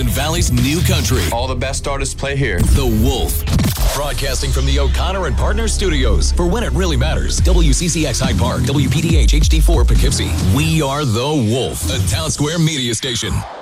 Carson Valley's new country. All the best artists play here. The Wolf. Broadcasting from the O'Connor and Partners Studios. For when it really matters, WCCX Hyde Park, WPDH HD4 Poughkeepsie. We are The Wolf, a Town Square media station.